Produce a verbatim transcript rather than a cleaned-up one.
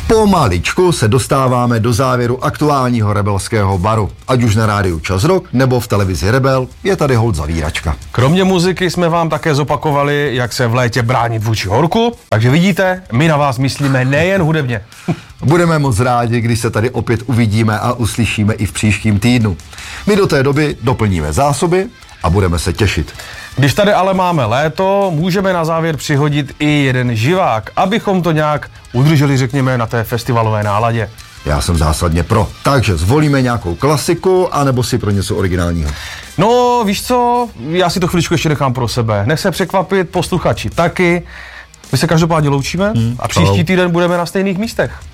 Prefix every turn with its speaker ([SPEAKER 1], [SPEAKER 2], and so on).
[SPEAKER 1] Pomaličku se dostáváme do závěru aktuálního rebelského baru. Ať už na rádiu Čas Rock nebo v televizi Rebel, je tady holt zavíračka.
[SPEAKER 2] Kromě muziky jsme vám také zopakovali, jak se v létě bránit vůči horku, takže vidíte, my na vás myslíme nejen hudebně.
[SPEAKER 1] Budeme moc rádi, když se tady opět uvidíme a uslyšíme i v příštím týdnu. My do té doby doplníme zásoby a budeme se těšit.
[SPEAKER 2] Když tady ale máme léto, můžeme na závěr přihodit i jeden živák, abychom to nějak udrželi, řekněme, na té festivalové náladě.
[SPEAKER 1] Já jsem zásadně pro. Takže zvolíme nějakou klasiku, anebo si pro něco originálního.
[SPEAKER 2] No, víš co, já si to chviličku ještě nechám pro sebe. Nech se překvapit, posluchači taky. My se každopádně loučíme hmm, a příští týden budeme na stejných místech.